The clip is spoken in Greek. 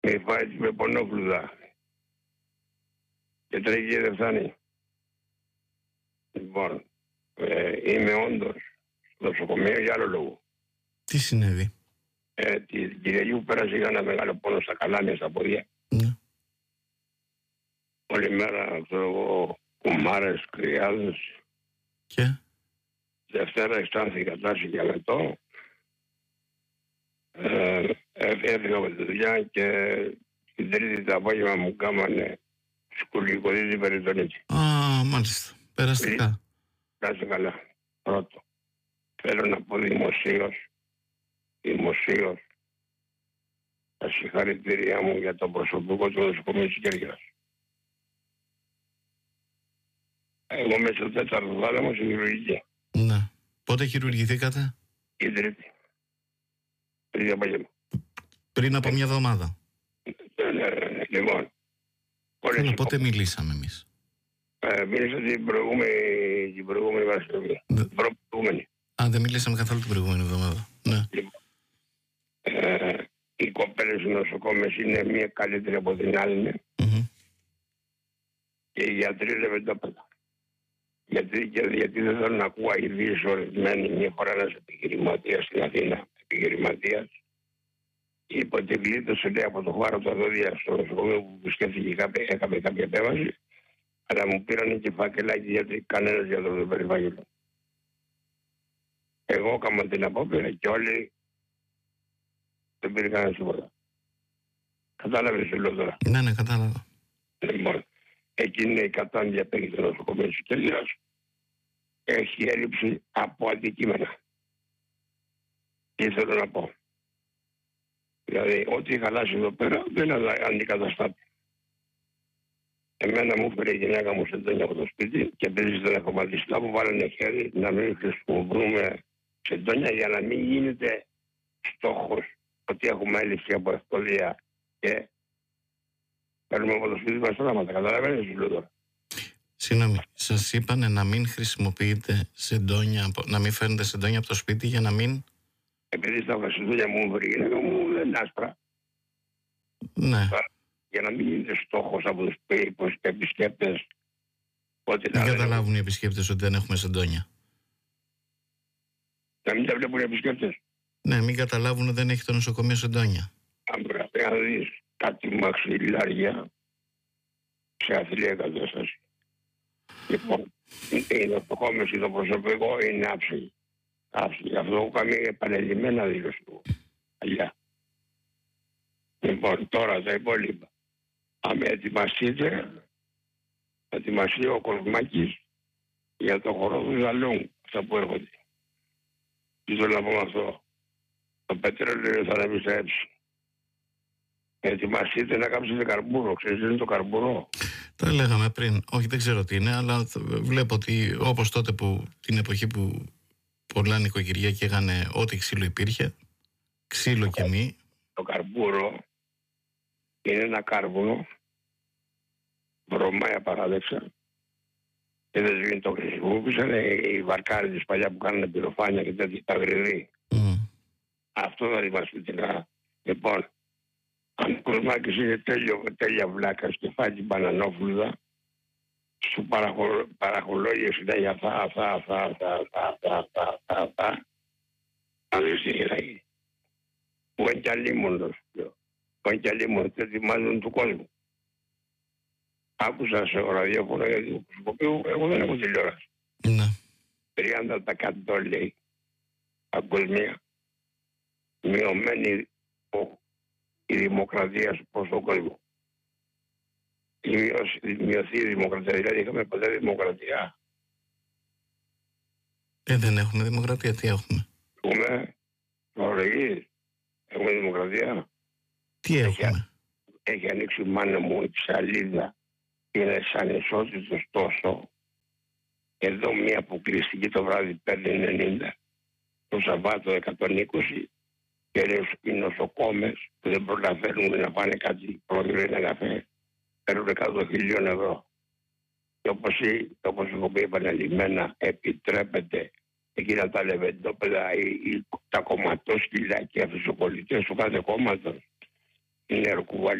με φάει με πονόφλουδα και τρέχει και δεν φτάνει. Λοιπόν, είμαι όντως στο νοσοκομείο για άλλο λόγο. Τι συνέβη? Την Κυριακή που πέρασε είχα ένα μεγάλο πόνο στα καλάμια, στα πόδια. Ναι. Όλη μέρα, ξέρω εγώ, κουμάρες, κρυάδες. Και? Δευτέρα αισθάνθηκα τάση για λεπτό. Έφυγα από τη δουλειά και την Τρίτη το απόγευμα μου κάμανε σκουλικοδίτη περιτονίτη. Α, μάλιστα. Περαστικά. Κάτσε καλά. Πρώτο. Θέλω να πω δημοσίως τα συγχαρητήριά μου για το προσωπικό του νοσοκομείου της Κέρκυρας. Εγώ μέσα στο τέταρτο βάλαμε στη χειρουργική. Ναι. Πότε χειρουργηθήκατε? Η Τρίτη. Τρίτη απόγευμα. Πριν από μια εβδομάδα. Ναι. Λοιπόν. Θέλω, πότε μιλήσαμε εμείς? Μίλησα την προηγούμενη Παρασκευή. Προηγούμενη. Α, δεν μιλήσαμε καθόλου την προηγούμενη εβδομάδα. Ναι. Λοιπόν, οι κοπέλες νοσοκόμες είναι μία καλύτερη από την άλλη. Και οι γιατροί λεβεντόπεδα. Γιατί δεν θέλω να ακούω ειδήσεις ορισμένοι. Μια φορά ένας επιχειρηματίας στην Αθήνα, είπε ότι γλίτωσε, λέει, από το χώρο τα δόντια στο νοσοκομείο που σκέφτηκε έκαμε κάποια επέμβαση, αλλά μου πήραν και φακελάκι γιατί κανένας γιατρός δεν παίρνει φάκελο. Εγώ έκανα την απόπειρα και όλοι δεν πήρε κανένας τίποτα. Κατάλαβες τι λέω τώρα? Ναι, κατάλαβα. Λοιπόν, εκείνη η κατάντια παίρνει το νοσοκομείο της Κέρκυρας. Έχει έλλειψη από αντικείμενα. Τι θέλω να πω? Δηλαδή, ό,τι χαλάσει εδώ πέρα δεν αντικαταστάται. Εμένα μου έφερε η γυναίκα μου σεντόνια από το σπίτι και επειδή δεν έχω μαντιστά που βάλανε χέρι να μην χρησιμοποιούμε σεντόνια για να μην γίνεται στόχος ότι έχουμε έλλειψη από ευκολία και παίρνουμε από το σπίτι μας πράγματα. Καταλαβαίνεις τι λέω τώρα? Συγγνώμη, σας είπανε να μην χρησιμοποιείτε σεντόνια, να μην φέρνετε σεντόνια από το σπίτι για να μην... Επειδή στα σεντόνια μου έφερε η γυναίκα μου δεν είναι άσπρα. Ναι. Για να μην γίνεται στόχος από τους επισκέπτες. Δεν καταλάβουν οι επισκέπτες ότι δεν έχουμε σεντόνια. Να μην τα βλέπουν οι επισκέπτες. Ναι, μην καταλάβουν ότι δεν έχει το νοσοκομείο σεντόνια. Αν πρέπει να δεις κάτι μαξιλάρια σε αθλία κατάσταση. Λοιπόν, η νοσοκόμεση, το προσωπικό είναι άψογη. Αυτό έχω κάνει επανελειμμένα δήλωση του. Αλλιά. Λοιπόν, τώρα τα υπόλοιπα. Αν ετοιμαστείτε, θα ετοιμαστεί ο Κοσμάκης για το χορό του Ζαλούγκ, αυτά που έρχονται. Τι θέλω να πω με αυτό? Το πετρέλαιο θα επιστρέψει. Ετοιμαστείτε να κάψετε καρμπούρο. Ξέρεις τι είναι το καρμπούρο? Το λέγαμε πριν. Όχι, δεν ξέρω τι είναι, αλλά βλέπω ότι όπως τότε που την εποχή που πολλά νοικοκυριά και έγανε ό,τι ξύλο υπήρχε, ξύλο και μη. Το καρμπούρο είναι ένα κάρβουνο, βρωμάει απαράδεξα και δεν σβήνει, το χρησιμοποιήσαν οι βαρκάριδες παλιά που κάνανε πυροφάνια και τέτοια, τα γρηρή. Αυτό θα είμαστε την ώρα. Λοιπόν, αν ο Κοσμάκης είναι τέλεια βλάκας και φάει την μπανανόφλουδα, σου παραχολόγησε τα για αυτά, αν δεις τι θα γίνει. Που είναι κι αλίμονος, που είναι κι αλίμονος και ετοιμάζουν του κόσμου. Άκουσα σε ραδιόφωνο γιατί το προσωπικό, εγώ δεν έχω τηλεόραση. Ναι. 30% λέει παγκοσμία. Μειωμένη η δημοκρατία προς τον κόσμο. Μειωθεί η δημοκρατία, δηλαδή είχαμε ποτέ δημοκρατία? Δεν έχουμε δημοκρατία, τι έχουμε? Έχουμε φορολογίες, έχουμε δημοκρατία. Τι έχουμε? Έχει ανοίξει μάνα μου η ψαλίδα, είναι σαν ισότητος τόσο. Εδώ μία αποκλειστική το βράδυ παίρνει 90, το Σαββάτο 120 και οι νοσοκόμες που δεν προλαβαίνουν να πάνε κάτι πρόεδρο ή ένα καφέ παίρνουν 100.000 ευρώ. Και όπως έχω πει επαναλημμένα, επιτρέπεται εκείνα τα λεβεντόπεδα ή τα κομματόσκυλα και αυτούς τους πολιτές του κάθε κόμματος νεροκουβάλι